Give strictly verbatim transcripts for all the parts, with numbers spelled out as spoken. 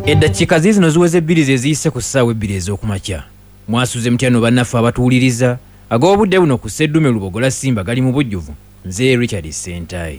Eddakiika zino ziweze ebbiri ze ziyise ku ssaawa ebbiri ez'okumakya. Mwasuze mutyano bannaffe abatuwuliriza ag'obudde buno ku Sseddume Lubogola Simba gali mu bujjuvu. Nze Richard Sentayi.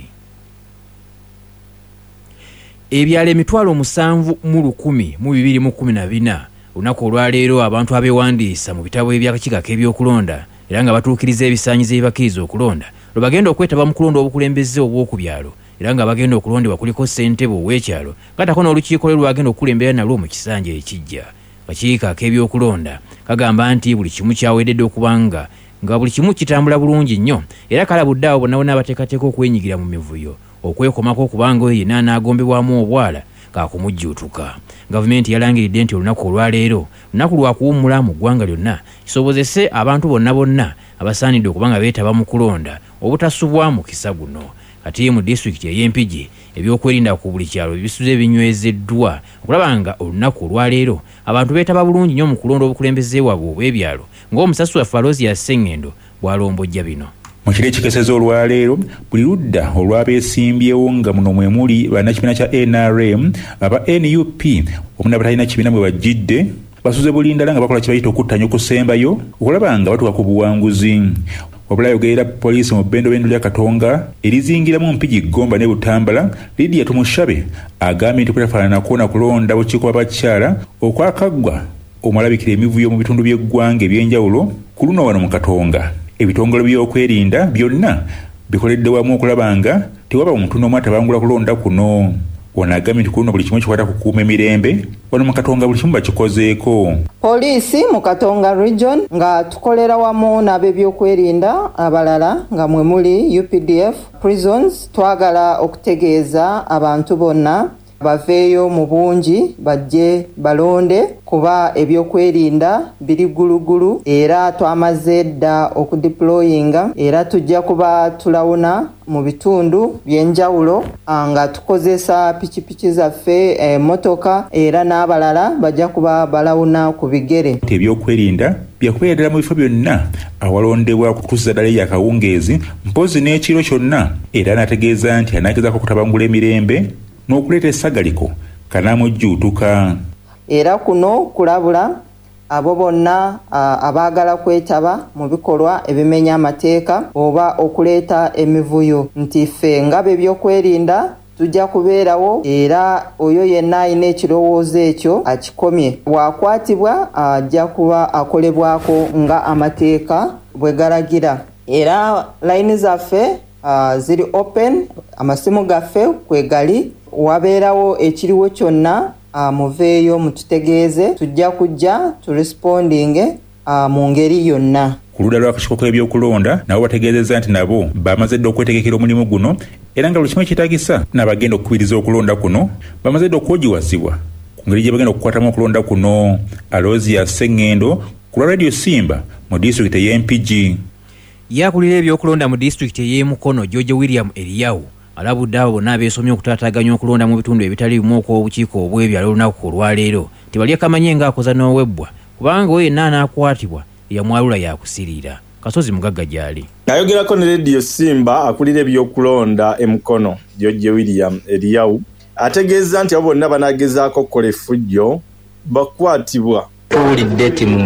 Ebyalo emitwalo musanvu mu lukumi mu bibiri mu kkumi na bina olunaku olwaleero abantu abeewandiisa mu bitabo eby'akakiiko k'ebyokulonda era nga batuukiriza ebisaanyizo ebibakiriza okulonda lwe bagenda okwetaba mu kulonda obukulembeze obw'oku byalo era nga bagenda okulondebwa kuliko ssentebe ow'ekyalo katako n'olukiiko lwe lwagenda okukulembera nalwo mu kisanja ekijja. Akakiiko k'ebyokulonda kagamba nti buli kimu kyaweddedde okubanga nga buli kimu kitambula bulungi nnyo era kalabudde abo bonna bonna abateekateeka okwenyigira mu mivuyo okwekomako okubanga oyo yenna anaagombebwamu obwala kaakumujjuutuka. Gavumenti yalangiridde nti olunaku olwaleero lunaku lwa kuwummula mu ggwanga lyonna kisobozese abantu bonna bonna abasaanidde okubanga beetaba mu kulonda obutasubwa mu kisa guno. Kati mu disitulikiti ey'Empigi ebyokwerinda ku buli kyalo bisuze binywezeddwa okulaba nga olunaku olwaleero abantu beetaba bulungi nnyo mu kulonda obukulembeze waabwe obw'ebyalo ng'omusasi waffe Alosia Sengendo bw'alombojja bino. Mu kiro ekikesezo olwaleero buli ludda olwabeesimbyewo nga muno mwe muli bannakibiina kya N R M aba N U P omu n'abatalina kibiina mwe bajjidde basuze bulindala nga bakola kye bayita okuttanya okusembayo okulaba nga batuuka ku buwanguzi. Wabula ayogerera poliisi mu bbendobendo lya Katonga erizingiramu Mpigi, Gomba ne Butambala, Lydia Tumushabe agambye nti kwetafaananako na kulonda bukiiko bw'abakyala okwakaggwa omulabikira emivuyo mu bitundu by'eggwanga eby'enjawulo ku luno wano mu Katonga. Ebitongole by'okwerinda byonna bikoledde wamu okulaba nga tewaba omuntu n'omu atabangula kulonda kuno. Ono agambye nti kuno buli kimu kikwata kukuuma emirembe wano mu Katonga buli kimu bakikozeeko. Poliisi mu Katonga region nga tukolera wamu n'ab'ebyokwerinda abalala nga mwe muli U P D F prisons, twagala okutegeeza abantu bonna baveeyo mu bungi bajje balonde kuba ebyokwerinda biri gulugulu era twamaze dda okudeployinga era tujja kuba tulawuna mu bitundu by'enjawulo nga tukozesa pikipiki zaffe emmotoka era n'abalala bajja kuba balawuna ku bigere. Ebyokwerinda byakubeera mu bifo byonna awalondebwa kutuusa ddala yakawungeezi mpozi n'ekiro kyonna era n'ategeeza nti anaagezako okutabangula emirembe n'okuleeta essagaliko kanaamujjuutuka. Era kuno kulabula abo bonna abaagala kwetaba mu bikolwa ebimenya amateeka oba okuleeta emivuyo nti ffe nga b'ebyokwerinda tujja kubeerawo era oyo yenna alina ekirowoozo ekyo akikomye bw'akwatibwa ajja kuba akolebwako nga amateeka bwe galagira. Era layini zaffe uh, ziri open, amasimu gaffe kwegali wabeerawo ekiriwo kyonna uh, muveeyo mututegeeze tujja kujja turespondinge uh, mu ngeri yonna. Ku ludda lw'akakiiko k'ebyokulonda nabo bategeezezza nti nabo bamaze dda okwetegekera omulimu guno era nga buli kimu ekyetaagisa n'abagenda okukubiriza okulonda kuno bamaze dda okwogiwazibwa ku ngeri gye bagenda okukwatamu okulonda kuno. Alosia Sengendo ku lwa Radio Simba mu disitulikiti ey'Empigi. Yakulira ebyokulonda mu disitulikiti ey'e Mukono George William Eliyahu alabudde abo bonna abeesomye okutaataaganya okulonda mu bitundu ebitali bimu okw'obukiiko obw'ebyalo olunaku olwaleero tebali akamanye ng'akoza n'owebbwa kubanga oyo yenna anaakwatibwa yamwalula yakusiriira. Kasozi Mugagga gyali. Ayogerako ne Radio Simba akulira ebyokulonda e Mukono George William Eliyahu ategeeza nti abo bonna banaagezaako okukola effujjo bakwatibwa. Tuwulidde